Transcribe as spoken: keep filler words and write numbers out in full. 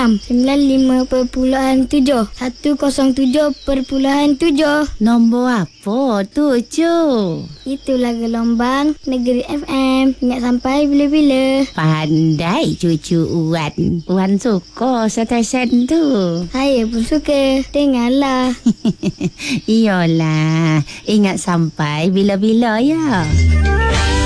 sembilan lima perpuluhan tujuh. satu kosong tujuh perpuluhan tujuh. Nombor apa tu, Cu? Itulah gelombang Negeri F M. Ingat sampai bila-bila. Pandai cucu Wan. Wan suka stesen tu. Saya pun suka. Dengarlah. Iyalah. Ingat sampai bila-bila ya.